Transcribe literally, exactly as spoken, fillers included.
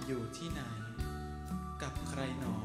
อยู่ที่ไหนกับใครหนอ